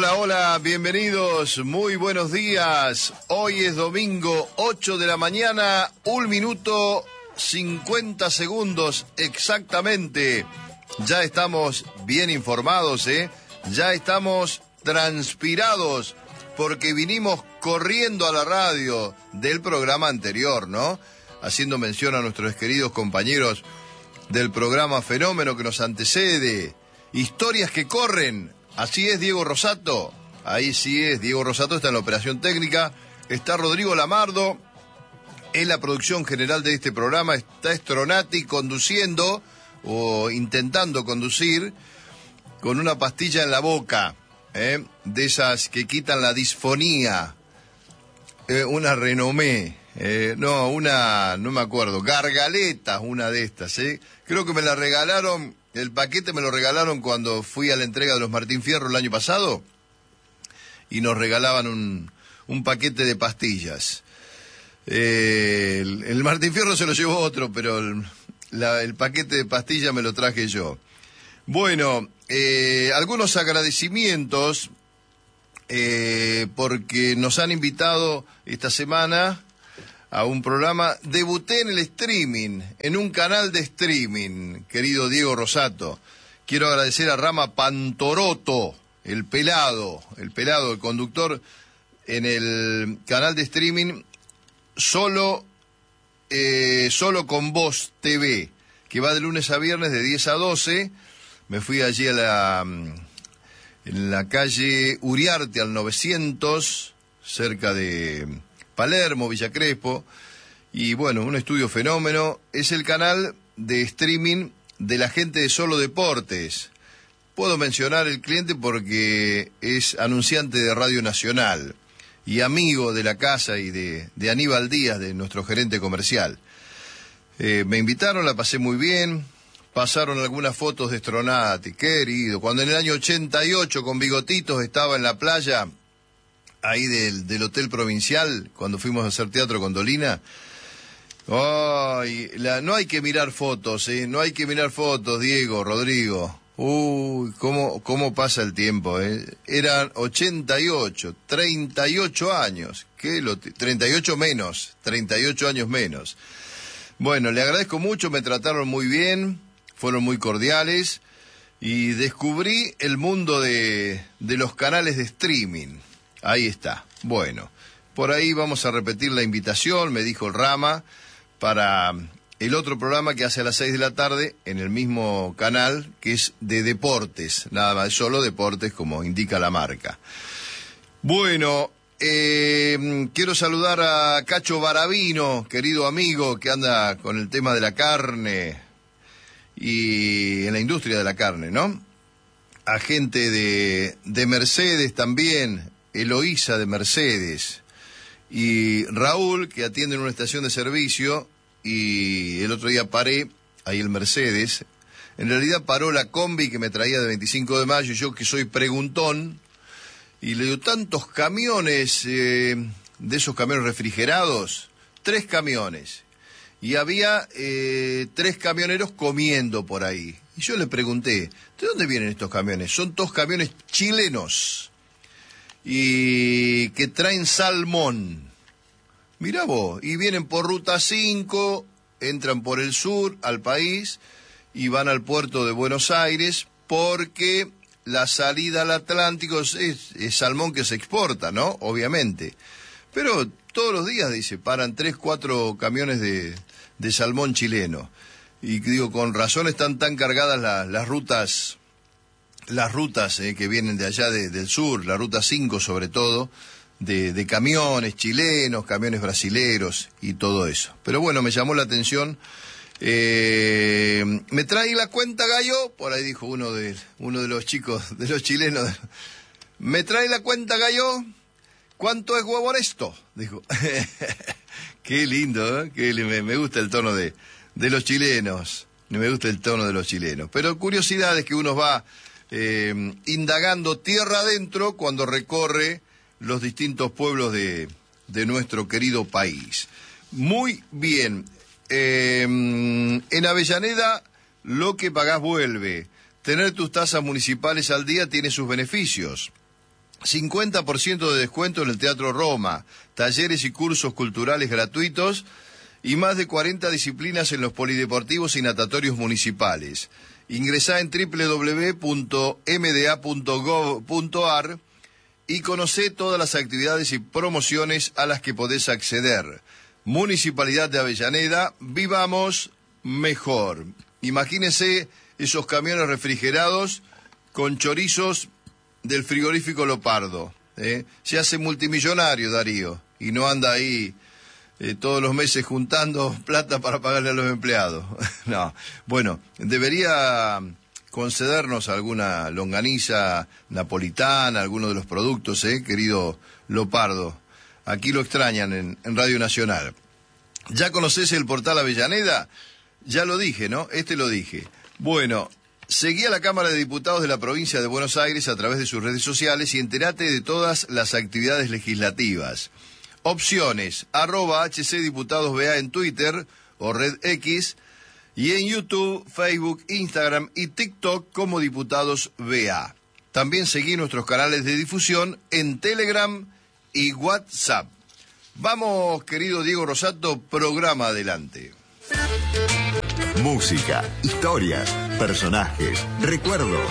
Hola, hola, bienvenidos, muy buenos días. Hoy es domingo, 8 de la mañana, 1 minuto 50 segundos exactamente. Ya estamos bien informados, ya estamos transpirados, porque vinimos corriendo a la radio del programa anterior, ¿no? Haciendo mención a nuestros queridos compañeros del programa Fenómeno que nos antecede. Historias que corren. Así es, Diego Rosato. Ahí sí es, Diego Rosato está en la operación técnica. Está Rodrigo Lamardo en la producción general de este programa. Está Stronati conduciendo o intentando conducir con una pastilla en la boca, de esas que quitan la disfonía. Una Renomé. No me acuerdo. Gargaletas, una de estas, Creo que me la regalaron. El paquete me lo regalaron cuando fui a la entrega de los Martín Fierro el año pasado y nos regalaban un paquete de pastillas. El Martín Fierro se lo llevó otro, pero el paquete de pastillas me lo traje yo. Bueno, algunos agradecimientos porque nos han invitado esta semana a un programa. Debuté en el streaming, en un canal de streaming, querido Diego Rosato. Quiero agradecer a Rama Pantoroto, el pelado, el conductor en el canal de streaming Solo con Vos TV, que va de lunes a viernes de 10 a 12. Me fui allí en la calle Uriarte al 900, cerca de Palermo, Villa Crespo, y bueno, un estudio Fenómeno. Es el canal de streaming de la gente de Solo Deportes. Puedo mencionar el cliente porque es anunciante de Radio Nacional y amigo de la casa y de Aníbal Díaz, de nuestro gerente comercial. Me invitaron, la pasé muy bien, pasaron algunas fotos de Stronati, querido, cuando en el año 88 con bigotitos estaba en la playa ahí del Hotel Provincial, cuando fuimos a hacer teatro con Dolina. Ay, no hay que mirar fotos, no hay que mirar fotos, Diego, Rodrigo. Uy, cómo pasa el tiempo, Eran 88, 38 años, 38 años menos. Bueno, le agradezco mucho, me trataron muy bien, fueron muy cordiales, y descubrí el mundo de los canales de streaming. Ahí está. Bueno, por ahí vamos a repetir la invitación, me dijo el Rama, para el otro programa que hace a las 6 de la tarde en el mismo canal, que es de deportes, nada más, solo deportes, como indica la marca. Bueno, quiero saludar a Cacho Baravino, querido amigo, que anda con el tema de la carne y en la industria de la carne, ¿no? A gente de Mercedes también, Eloísa de Mercedes, y Raúl, que atiende en una estación de servicio, y el otro día paré, ahí el Mercedes, en realidad paró la combi que me traía de 25 de mayo, y yo que soy preguntón, y le digo, tantos camiones, de esos camiones refrigerados, 3 camiones, y había 3 camioneros comiendo por ahí, y yo le pregunté, ¿de dónde vienen estos camiones? Son todos camiones chilenos, y que traen salmón. Mirá vos, y vienen por Ruta 5, entran por el sur al país y van al puerto de Buenos Aires, porque la salida al Atlántico es salmón que se exporta, ¿no? Obviamente. Pero todos los días, dice, paran 3, 4 camiones de salmón chileno. Y digo, con razón están tan cargadas las rutas que vienen de allá del sur, la Ruta 5 sobre todo, de camiones chilenos, camiones brasileros y todo eso. Pero bueno, me llamó la atención. ¿Me trae la cuenta, gallo? Por ahí dijo uno de los chicos, de los chilenos. ¿Me trae la cuenta, gallo? ¿Cuánto es huevo esto? Dijo. Qué lindo, ¿eh? Me gusta el tono de los chilenos. Me gusta el tono de los chilenos. Pero curiosidades que uno va indagando tierra adentro cuando recorre los distintos pueblos de nuestro querido país. Muy bien. En Avellaneda, lo que pagás vuelve. Tener tus tasas municipales al día tiene sus beneficios. 50% de descuento en el Teatro Roma, talleres y cursos culturales gratuitos y más de 40 disciplinas en los polideportivos y natatorios municipales. Ingresá en www.mda.gov.ar y conocé todas las actividades y promociones a las que podés acceder. Municipalidad de Avellaneda, vivamos mejor. Imagínense esos camiones refrigerados con chorizos del frigorífico Lopardo. Se hace multimillonario Darío y no anda ahí todos los meses juntando plata para pagarle a los empleados. No, bueno, debería concedernos alguna longaniza napolitana, alguno de los productos, querido Lopardo. Aquí lo extrañan en Radio Nacional. ¿Ya conocés el portal Avellaneda? Ya lo dije, ¿no? Lo dije. Bueno, seguí a la Cámara de Diputados de la Provincia de Buenos Aires a través de sus redes sociales y entérate de todas las actividades legislativas. Opciones, @HCDiputadosBA en Twitter o Red X, y en YouTube, Facebook, Instagram y TikTok como Diputados BA. También seguí nuestros canales de difusión en Telegram y WhatsApp. Vamos, querido Diego Rosato, programa adelante. Música, historias, personajes, recuerdos.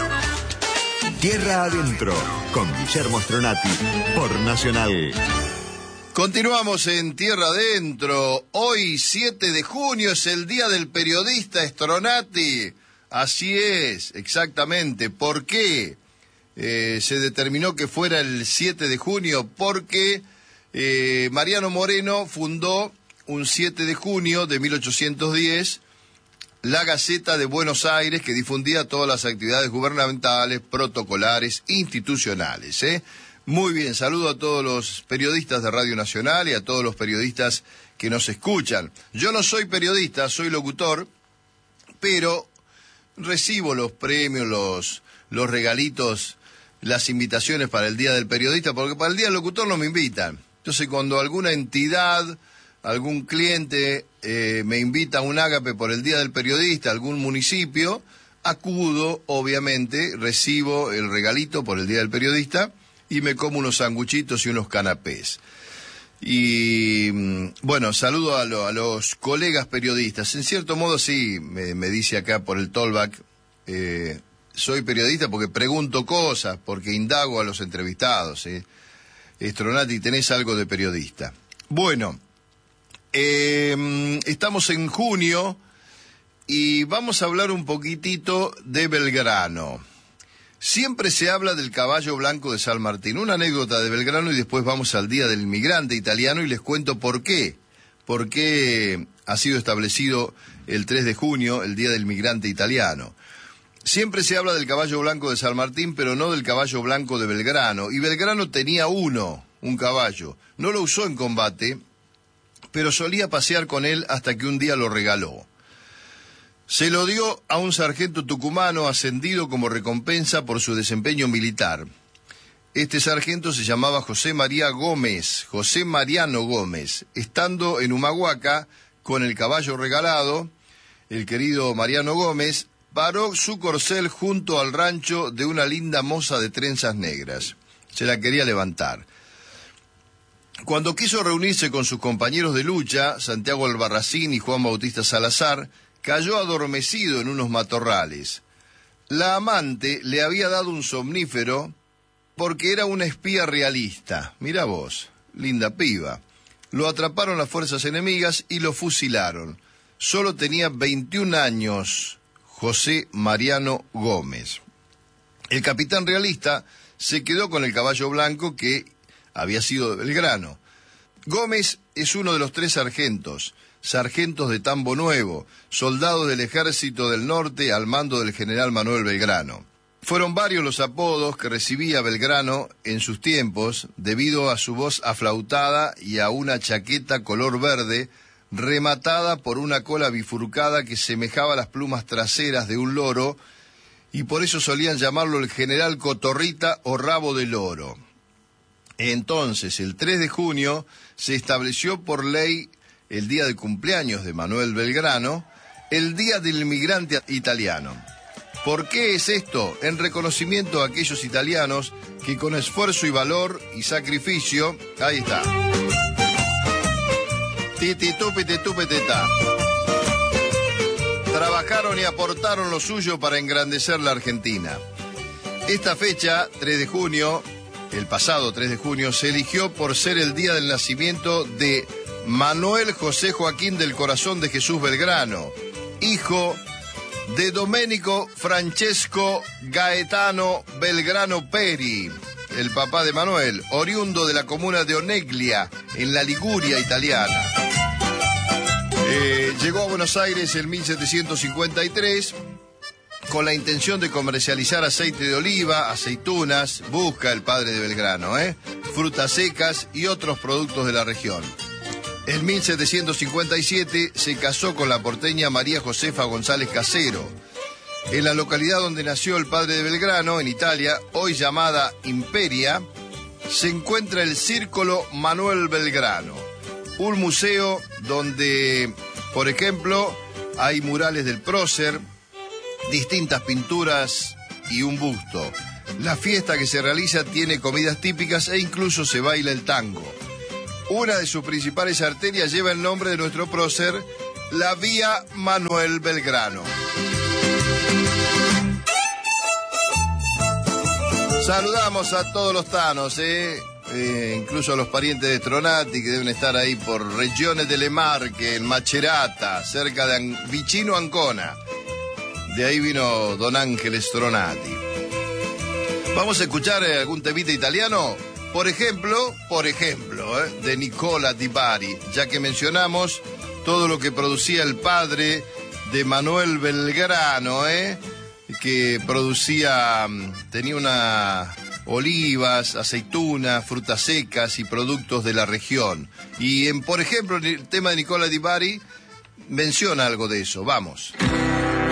Tierra Adentro, con Guillermo Stronati, por Nacional. Continuamos en Tierra Adentro. Hoy, 7 de junio, es el Día del Periodista, Stronati. Así es, exactamente. ¿Por qué se determinó que fuera el 7 de junio? Porque Mariano Moreno fundó un 7 de junio de 1810 la Gaceta de Buenos Aires, que difundía todas las actividades gubernamentales, protocolares, institucionales. Muy bien, saludo a todos los periodistas de Radio Nacional y a todos los periodistas que nos escuchan. Yo no soy periodista, soy locutor, pero recibo los premios, los regalitos, las invitaciones para el Día del Periodista, porque para el Día del Locutor no me invitan. Entonces, cuando alguna entidad, algún cliente me invita a un ágape por el Día del Periodista, algún municipio, acudo, obviamente, recibo el regalito por el Día del Periodista y me como unos sanguchitos y unos canapés. Y bueno, saludo a los colegas periodistas. En cierto modo, sí, me dice acá por el tollback, soy periodista porque pregunto cosas, porque indago a los entrevistados. Stronati, tenés algo de periodista. Bueno, estamos en junio y vamos a hablar un poquitito de Belgrano. Siempre se habla del caballo blanco de San Martín. Una anécdota de Belgrano y después vamos al Día del Inmigrante Italiano y les cuento por qué. Por qué ha sido establecido el 3 de junio, el Día del Inmigrante Italiano. Siempre se habla del caballo blanco de San Martín, pero no del caballo blanco de Belgrano. Y Belgrano tenía un caballo. No lo usó en combate, pero solía pasear con él hasta que un día lo regaló. Se lo dio a un sargento tucumano ascendido como recompensa por su desempeño militar. Este sargento se llamaba José Mariano Gómez. Estando en Humahuaca con el caballo regalado, el querido Mariano Gómez paró su corcel junto al rancho de una linda moza de trenzas negras. Se la quería levantar. Cuando quiso reunirse con sus compañeros de lucha, Santiago Albarracín y Juan Bautista Salazar, cayó adormecido en unos matorrales. La amante le había dado un somnífero porque era una espía realista. Mirá vos, linda piba. Lo atraparon las fuerzas enemigas y lo fusilaron. Solo tenía 21 años, José Mariano Gómez. El capitán realista se quedó con el caballo blanco que había sido de Belgrano. Gómez es uno de los 3 sargentos de Tambo Nuevo, soldados del Ejército del Norte al mando del general Manuel Belgrano. Fueron varios los apodos que recibía Belgrano en sus tiempos, debido a su voz aflautada y a una chaqueta color verde, rematada por una cola bifurcada que semejaba las plumas traseras de un loro, y por eso solían llamarlo el general Cotorrita o Rabo de Loro. Entonces, el 3 de junio, se estableció por ley el día de cumpleaños de Manuel Belgrano, el Día del Inmigrante Italiano. ¿Por qué es esto? En reconocimiento a aquellos italianos que con esfuerzo y valor y sacrificio, ahí está, tititupititupitita, trabajaron y aportaron lo suyo para engrandecer la Argentina. Esta fecha, 3 de junio, el pasado 3 de junio, se eligió por ser el día del nacimiento de Manuel José Joaquín del Corazón de Jesús Belgrano, hijo de Domenico Francesco Gaetano Belgrano Peri, el papá de Manuel, oriundo de la comuna de Oneglia, en la Liguria italiana. Llegó a Buenos Aires en 1753 con la intención de comercializar aceite de oliva, aceitunas, busca el padre de Belgrano, frutas secas y otros productos de la región. En 1757 se casó con la porteña María Josefa González Casero. En la localidad donde nació el padre de Belgrano, en Italia, hoy llamada Imperia, se encuentra el Círculo Manuel Belgrano, un museo donde, por ejemplo, hay murales del prócer, distintas pinturas y un busto. La fiesta que se realiza tiene comidas típicas e incluso se baila el tango. Una de sus principales arterias lleva el nombre de nuestro prócer, la Vía Manuel Belgrano. Saludamos a todos los tanos, incluso a los parientes de Stronati que deben estar ahí por Regione delle Marche, en Macerata, cerca de vicino Ancona. De ahí vino Don Ángel Stronati. Vamos a escuchar algún temita italiano. Por ejemplo, de Nicola Di Bari, ya que mencionamos todo lo que producía el padre de Manuel Belgrano, que tenía olivas, aceitunas, frutas secas y productos de la región. Y por ejemplo, el tema de Nicola Di Bari menciona algo de eso. Vamos.